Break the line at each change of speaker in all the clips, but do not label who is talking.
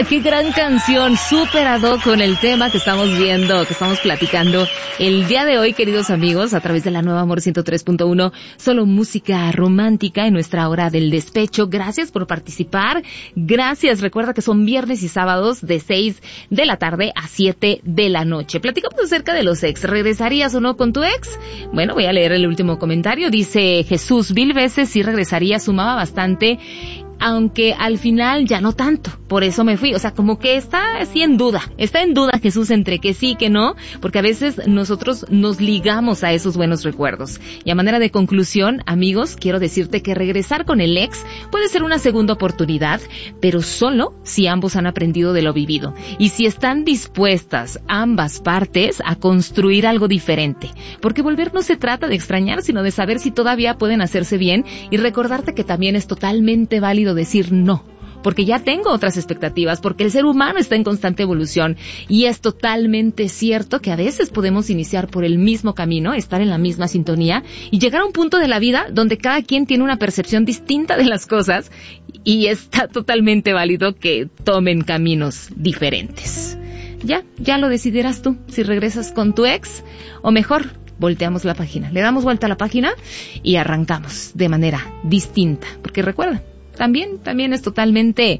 qué gran canción, súper ad hoc con el tema que estamos viendo, que estamos platicando el día de hoy, queridos amigos, a través de la Nueva Amor 103.1, solo música romántica en nuestra hora del despecho. Gracias por participar, gracias. Recuerda que son viernes y sábados de 6 de la tarde a 7 de la noche. Platicamos acerca de los ex. ¿Regresarías o no con tu ex? Bueno, voy a leer el último comentario. Dice Jesús, 1000 veces sí regresaría, sumaba bastante, aunque al final ya no tanto, por eso me fui. O sea, como que está así en duda Jesús entre que sí y que no, porque a veces nosotros nos ligamos a esos buenos recuerdos. Y a manera de conclusión, amigos, quiero decirte que regresar con el ex puede ser una segunda oportunidad, pero solo si ambos han aprendido de lo vivido y si están dispuestas ambas partes a construir algo diferente, porque volver no se trata de extrañar, sino de saber si todavía pueden hacerse bien y recordarte que también es totalmente válido decir no, porque ya tengo otras expectativas, porque el ser humano está en constante evolución y es totalmente cierto que a veces podemos iniciar por el mismo camino, estar en la misma sintonía y llegar a un punto de la vida donde cada quien tiene una percepción distinta de las cosas y está totalmente válido que tomen caminos diferentes. Ya lo decidirás tú, si regresas con tu ex o mejor volteamos la página, le damos vuelta a la página y arrancamos de manera distinta, porque recuerda, también es totalmente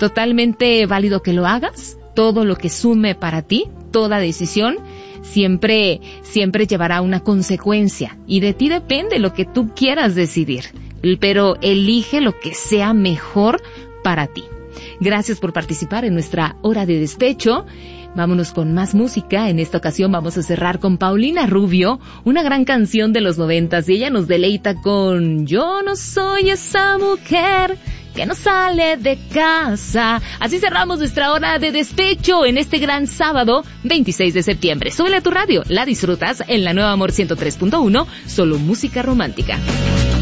válido que lo hagas. Todo lo que sume para ti, toda decisión, siempre llevará una consecuencia. Y de ti depende lo que tú quieras decidir. Pero elige lo que sea mejor para ti. Gracias por participar en nuestra hora de despecho. Vámonos con más música. En esta ocasión vamos a cerrar con Paulina Rubio, una gran canción de los 90s, y ella nos deleita con Yo no soy esa mujer que no sale de casa. Así cerramos nuestra hora de despecho en este gran sábado 26 de septiembre. Súbele a tu radio, la disfrutas en la Nueva Amor 103.1, solo música romántica.